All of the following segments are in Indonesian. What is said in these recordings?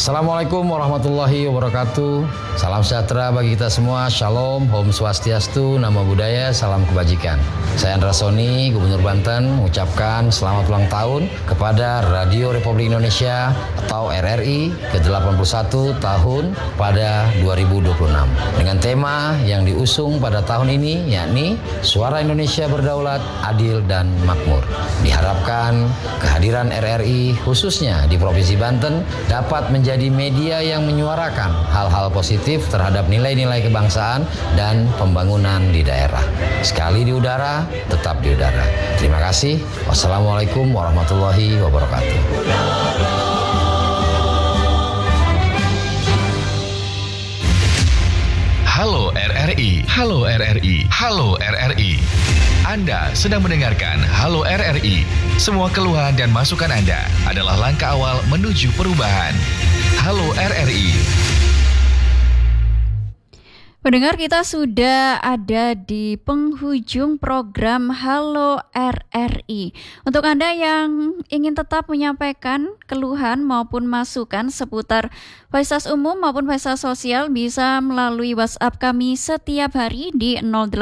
Assalamualaikum warahmatullahi wabarakatuh. Salam sejahtera bagi kita semua. Shalom, Om Swastiastu, Namo Buddhaya, salam kebajikan. Saya Andra Soni, Gubernur Banten, mengucapkan selamat ulang tahun kepada Radio Republik Indonesia atau RRI ke-81 tahun pada 2026. Dengan tema yang diusung pada tahun ini yakni Suara Indonesia Berdaulat, Adil dan Makmur. Diharapkan kehadiran RRI khususnya di Provinsi Banten dapat menjadi media yang menyuarakan hal-hal positif terhadap nilai-nilai kebangsaan dan pembangunan di daerah. Sekali di udara, tetap di udara. Terima kasih. Wassalamualaikum warahmatullahi wabarakatuh. Halo RRI, halo RRI, halo RRI. Anda sedang mendengarkan Halo RRI. Semua keluhan dan masukan Anda adalah langkah awal menuju perubahan. Halo RRI. Pendengar, kita sudah ada di penghujung program Halo RRI. Untuk Anda yang ingin tetap menyampaikan keluhan maupun masukan seputar fasilitas umum maupun fasilitas sosial bisa melalui WhatsApp kami setiap hari di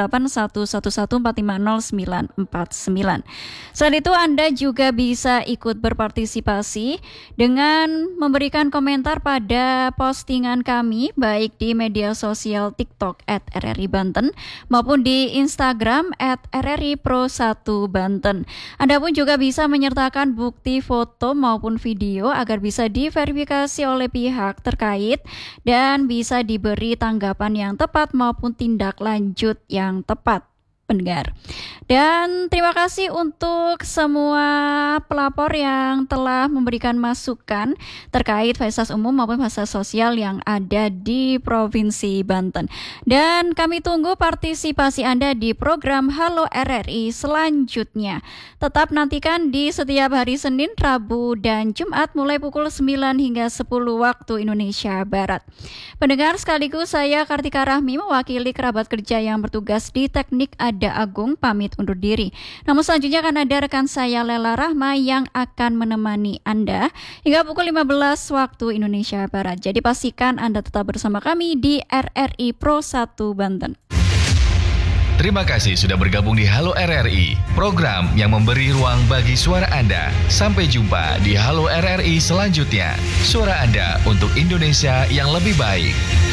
0811450949. Selain itu, Anda juga bisa ikut berpartisipasi dengan memberikan komentar pada postingan kami baik di media sosial TikTok @RRI Banten maupun di Instagram @RRI Pro 1 Banten. Anda pun juga bisa menyertakan bukti foto maupun video agar bisa diverifikasi oleh pihak terkait dan bisa diberi tanggapan yang tepat maupun tindak lanjut yang tepat, pendengar. Dan terima kasih untuk semua pelapor yang telah memberikan masukan terkait fasilitas umum maupun fasilitas sosial yang ada di Provinsi Banten. Dan kami tunggu partisipasi Anda di program Halo RRI selanjutnya. Tetap nantikan di setiap hari Senin, Rabu, dan Jumat mulai pukul 9 hingga 10 waktu Indonesia Barat. Pendengar sekaligus, saya Kartika Rahmi mewakili kerabat kerja yang bertugas di Teknik Ada Agung pamit undur diri. Namun selanjutnya akan ada rekan saya Lela Rahma yang akan menemani Anda hingga pukul 15 waktu Indonesia Barat. Jadi pastikan Anda tetap bersama kami di RRI Pro 1 Banten. Terima kasih sudah bergabung di Halo RRI, program yang memberi ruang bagi suara Anda. Sampai jumpa di Halo RRI selanjutnya. Suara Anda untuk Indonesia yang lebih baik.